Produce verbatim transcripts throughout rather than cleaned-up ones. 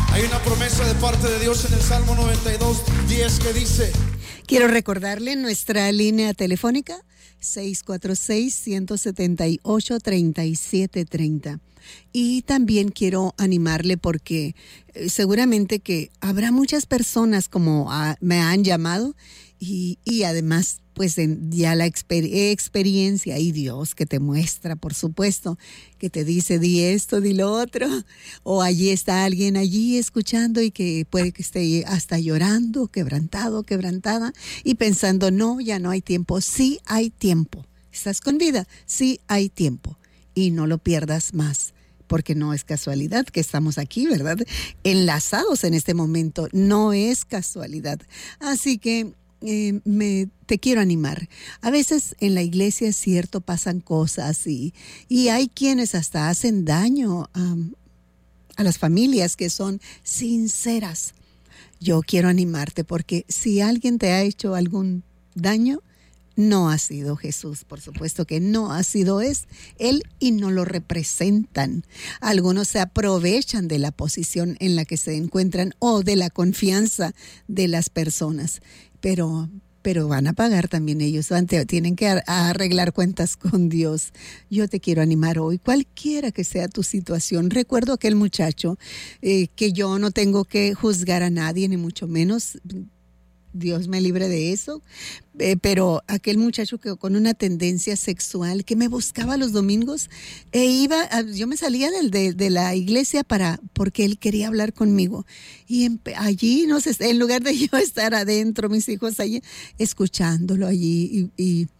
Hay una promesa de parte de Dios en el Salmo noventa y dos, diez que dice... Quiero recordarle nuestra línea telefónica seis cuatro seis, uno siete ocho, tres siete tres cero. Y también quiero animarle porque eh, seguramente que habrá muchas personas como a, me han llamado y, y además pues en, ya la exper- experiencia y Dios que te muestra, por supuesto, que te dice di esto, di lo otro, o allí está alguien allí escuchando y que puede que esté hasta llorando, quebrantado, quebrantada y pensando no, ya no hay tiempo. Sí hay tiempo. ¿Estás con vida? Sí hay tiempo y no lo pierdas más. Porque no es casualidad que estamos aquí, ¿verdad? Enlazados en este momento, no es casualidad. Así que eh, me, te quiero animar. A veces en la iglesia, es cierto, pasan cosas y, y hay quienes hasta hacen daño um, a las familias que son sinceras. Yo quiero animarte porque si alguien te ha hecho algún daño, no ha sido Jesús, por supuesto que no ha sido es Él y no lo representan. Algunos se aprovechan de la posición en la que se encuentran o de la confianza de las personas, pero, pero van a pagar también ellos, van, tienen que arreglar cuentas con Dios. Yo te quiero animar hoy, cualquiera que sea tu situación. Recuerdo aquel muchacho eh, que yo no tengo que juzgar a nadie, ni mucho menos. Dios me libre de eso, eh, pero aquel muchacho que con una tendencia sexual que me buscaba los domingos e iba, a, yo me salía del, de, de la iglesia para porque él quería hablar conmigo y en, allí, no sé, en lugar de yo estar adentro, mis hijos allí, escuchándolo allí y, y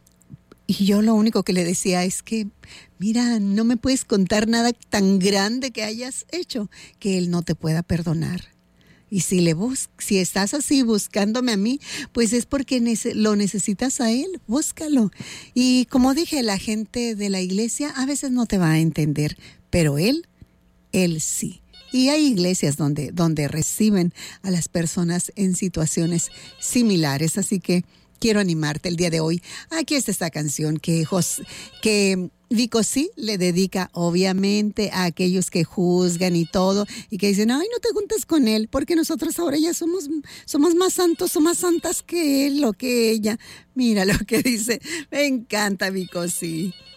Y yo lo único que le decía es que, mira, no me puedes contar nada tan grande que hayas hecho que él no te pueda perdonar. Y si le bus- si estás así buscándome a mí, pues es porque nece- lo necesitas a él, búscalo. Y como dije, la gente de la iglesia a veces no te va a entender, pero él, él sí. Y hay iglesias donde, donde reciben a las personas en situaciones similares, así que quiero animarte el día de hoy. Aquí está esta canción que, Jos- que Vico sí le dedica obviamente a aquellos que juzgan y todo y que dicen, ay, no te juntes con él porque nosotros ahora ya somos, somos más santos o más santas que él o que ella. Mira lo que dice. Me encanta Vico sí.